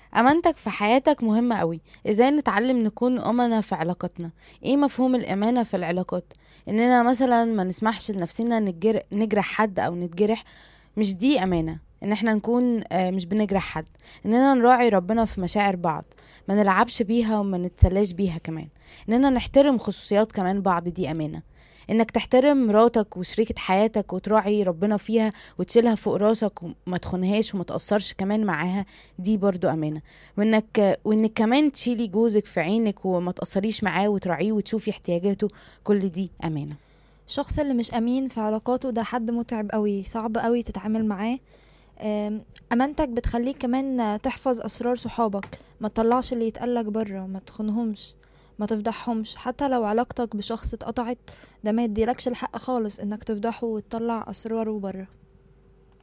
امانتك في حياتك مهمة قوي. ازاي نتعلم نكون امنا في علاقاتنا؟ ايه مفهوم الامانة في العلاقات؟ اننا مثلا ما نسمحش لنفسنا نجرح حد او نتجرح. مش دي امانة. ان احنا نكون مش بنجرح حد. اننا نراعي ربنا في مشاعر بعض، ما نلعبش بيها وما نتسلاش بيها كمان. اننا نحترم خصوصيات كمان بعض، دي امانة. انك تحترم مراتك وشريكة حياتك وتراعي ربنا فيها وتشيلها فوق راسك وما تخونهاش وما تأثرش كمان معاها، دي برضو امانة. وانك كمان تشيلي جوزك في عينك وما تأثريش معاه وتراعيه وتشوفي احتياجاته، كل دي امانة. الشخص اللي مش امين في علاقاته ده حد متعب قوي، صعب قوي تتعامل معاه. امانتك بتخليك كمان تحفظ اسرار صحابك، ما تطلعش اللي يتقالك بره، ما تخونهمش، ما تفضحهمش. حتى لو علاقتك بشخص اتقطعت، ده ما يديلكش الحق خالص انك تفضحه وتطلع اسراره بره.